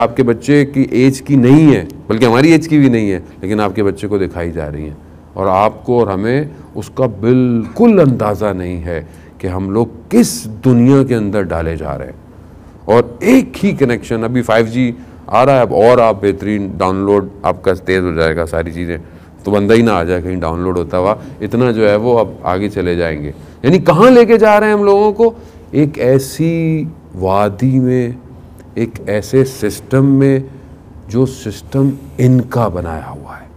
آپ کے بچے کی ایج کی نہیں ہے، بلکہ ہماری ایج کی بھی نہیں ہے، لیکن آپ کے بچے کو دکھائی جا رہی ہیں، اور آپ کو اور ہمیں اس کا بالکل اندازہ نہیں ہے کہ ہم لوگ کس دنیا کے اندر ڈالے جا رہے ہیں۔ اور ایک ہی کنیکشن، ابھی 5G آ رہا ہے، اب اور آپ بہترین ڈاؤن لوڈ آپ کا تیز ہو جائے گا، ساری چیزیں تو بندہ ہی نہ آ جائے کہیں ڈاؤن لوڈ ہوتا ہوا، اتنا جو ہے وہ اب آگے چلے جائیں گے۔ یعنی کہاں لے کے جا رہے ہیں ہم لوگوں کو؟ ایک ایسی وادی میں، ایک ایسے سسٹم میں جو سسٹم ان کا بنایا ہوا ہے۔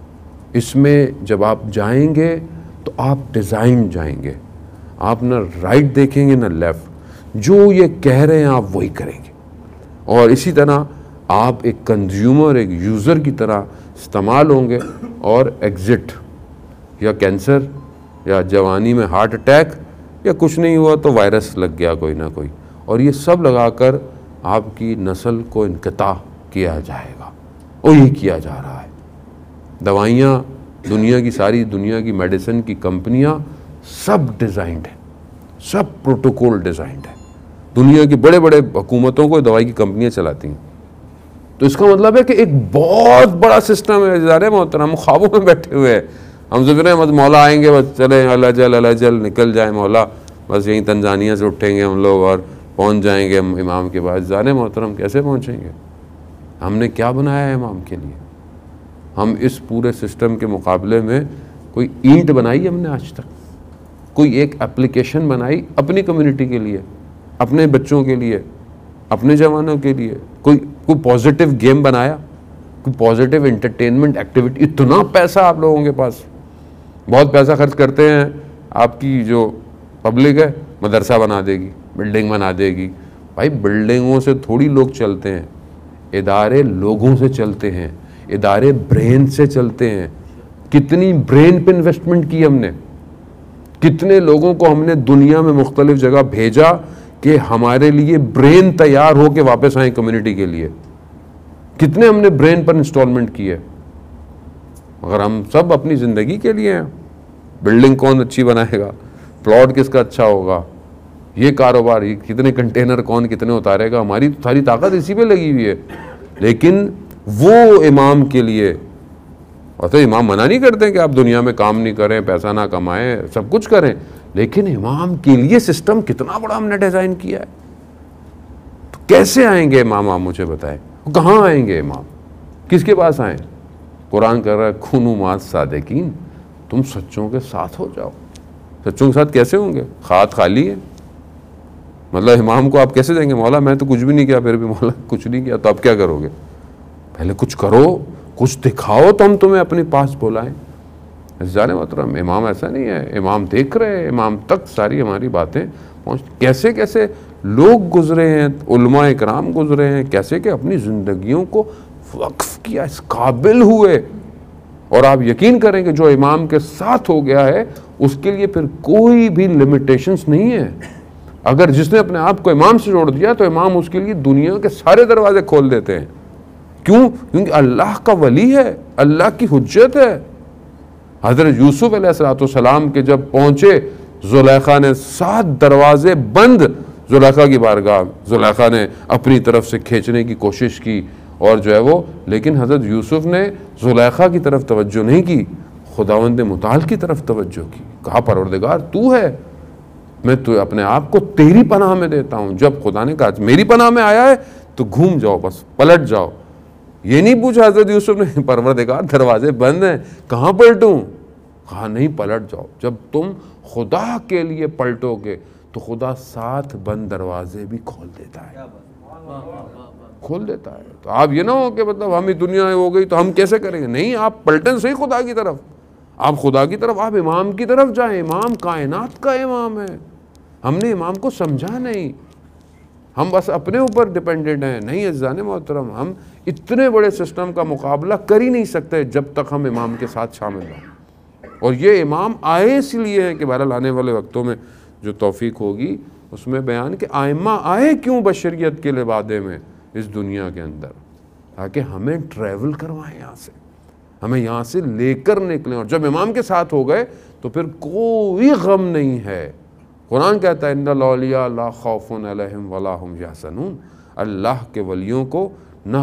اس میں جب آپ جائیں گے تو آپ ڈیزائن جائیں گے، آپ نہ رائٹ دیکھیں گے نہ لیفٹ، جو یہ کہہ رہے ہیں آپ وہی کریں گے، اور اسی طرح آپ ایک کنزیومر، ایک یوزر کی طرح استعمال ہوں گے، اور ایگزٹ یا کینسر یا جوانی میں ہارٹ اٹیک یا کچھ نہیں ہوا تو وائرس لگ گیا کوئی نہ کوئی، اور یہ سب لگا کر آپ کی نسل کو انقطاع کیا جائے گا، اور یہ کیا جا رہا ہے۔ دوائیاں، دنیا کی ساری دنیا کی میڈیسن کی کمپنیاں سب ڈیزائنڈ ہیں، سب پروٹوکول ڈیزائنڈ ہے۔ دنیا کی بڑے بڑے حکومتوں کو دوائی کی کمپنیاں چلاتی ہیں، تو اس کا مطلب ہے کہ ایک بہت بڑا سسٹم ہے۔ ظاہر محترم ہم خوابوں میں بیٹھے ہوئے ہیں، ہم سوچ رہے ہیں بس مولا آئیں گے، بس چلیں اللہ جل نکل جائیں مولا، بس یہیں تنزانیہ سے اٹھیں گے ہم لوگ اور پہنچ جائیں گے امام کے بعد۔ ظاہر محترم کیسے پہنچیں گے؟ ہم نے کیا بنایا ہے امام کے لیے؟ ہم اس پورے سسٹم کے مقابلے میں کوئی اینٹ بنائی ہم نے آج تک؟ کوئی ایک اپلیکیشن بنائی اپنی کمیونٹی کے لیے، اپنے بچوں کے لیے، اپنے جوانوں کے لیے؟ کوئی پازیٹیو گیم بنایا؟ کوئی پازیٹیو انٹرٹینمنٹ ایکٹیویٹی؟ اتنا پیسہ آپ لوگوں کے پاس، بہت پیسہ خرچ کرتے ہیں، آپ کی جو پبلک ہے مدرسہ بنا دے گی، بلڈنگ بنا دے گی۔ بھائی بلڈنگوں سے تھوڑی لوگ چلتے ہیں، ادارے لوگوں سے چلتے ہیں، ادارے برین سے چلتے ہیں۔ کتنی برین پہ انویسٹمنٹ کی ہم نے، کتنے لوگوں کو ہم نے دنیا میں مختلف جگہ بھیجا کہ ہمارے لیے برین تیار ہو کے واپس آئیں کمیونٹی کے لیے، کتنے ہم نے برین پر انسٹالمنٹ کی ہے۔ مگر ہم سب اپنی زندگی کے لیے ہیں، بلڈنگ کون اچھی بنائے گا، پلاٹ کس کا اچھا ہوگا، یہ کاروبار، یہ کتنے کنٹینر کون کتنے اتارے گا، ہماری ساری طاقت اسی پہ لگی ہوئی ہے۔ لیکن وہ امام کے لیے، اور تو امام منع نہیں کرتے کہ آپ دنیا میں کام نہیں کریں، پیسہ نہ کمائیں، سب کچھ کریں، لیکن امام کے لیے سسٹم کتنا بڑا ہم نے ڈیزائن کیا ہے۔ تو کیسے آئیں گے امام؟ آپ مجھے بتائیں، کہاں آئیں گے امام؟ کس کے پاس آئیں؟ قرآن کہہ رہا ہے کونوا مع الصادقین، تم سچوں کے ساتھ ہو جاؤ۔ سچوں کے ساتھ کیسے ہوں گے؟ ہاتھ خالی ہے، مطلب امام کو آپ کیسے دیں گے؟ مولا میں تو کچھ بھی نہیں کیا، پھر بھی مولا کچھ نہیں کیا، تو آپ کیا کرو گے؟ پہلے کچھ کرو، کچھ دکھاؤ تو ہم تمہیں اپنے پاس بلائیں۔ عزیزان محترم امام ایسا نہیں ہے، امام دیکھ رہے ہیں، امام تک ساری ہماری باتیں پہنچ، کیسے کیسے لوگ گزرے ہیں، علماء اکرام گزرے ہیں، کیسے کہ اپنی زندگیوں کو وقف کیا، اس قابل ہوئے۔ اور آپ یقین کریں کہ جو امام کے ساتھ ہو گیا ہے اس کے لیے پھر کوئی بھی لمیٹیشنز نہیں ہے۔ اگر جس نے اپنے آپ کو امام سے جوڑ دیا تو امام اس کے لیے دنیا کے سارے دروازے کھول دیتے ہیں۔ کیوں؟ کیونکہ اللہ کا ولی ہے، اللہ کی حجت ہے۔ حضرت یوسف علیہ السلام کے جب پہنچے، زلیخا نے 7 دروازے بند، زلیخا کی بارگاہ، زلیخا نے اپنی طرف سے کھینچنے کی کوشش کی، اور جو ہے وہ، لیکن حضرت یوسف نے زلیخا کی طرف توجہ نہیں کی، خداوند متعال کی طرف توجہ کی۔ کہا پروردگار تو ہے، میں تو اپنے آپ کو تیری پناہ میں دیتا ہوں۔ جب خدا نے کہا میری پناہ میں آیا ہے تو گھوم جاؤ، بس پلٹ جاؤ۔ یہ نہیں پوچھا حضرت یوسف نے پروردگار دروازے بند ہیں کہاں پلٹوں؟ کہا نہیں پلٹ جاؤ۔ جب تم خدا کے لیے پلٹو گے تو خدا 7 بند دروازے بھی کھول دیتا ہے، کھول دیتا ہے۔ تو آپ یہ نہ ہو کہ مطلب ہمیں دنیا ہو گئی تو ہم کیسے کریں گے، نہیں، آپ پلٹن صحیح خدا کی طرف، آپ خدا کی طرف، آپ امام کی طرف جائیں۔ امام کائنات کا امام ہے، ہم نے امام کو سمجھا نہیں، ہم بس اپنے اوپر ڈیپینڈنٹ ہیں۔ نہیں عزیزان محترم، ہم اتنے بڑے سسٹم کا مقابلہ کر ہی نہیں سکتے جب تک ہم امام کے ساتھ شامل ہوں۔ اور یہ امام آئے اس لیے ہیں کہ بہرحال آنے والے وقتوں میں جو توفیق ہوگی اس میں بیان کہ آئمہ آئے کیوں بشریت کے لبادے میں اس دنیا کے اندر، تاکہ ہمیں ٹریول کروائیں، یہاں سے ہمیں یہاں سے لے کر نکلیں۔ اور جب امام کے ساتھ ہو گئے تو پھر کوئی غم نہیں ہے۔ قرآن کہتا ہے ان الاولیاء لا خوف علیہم ولا هم یحزنون، اللہ کے ولیوں کو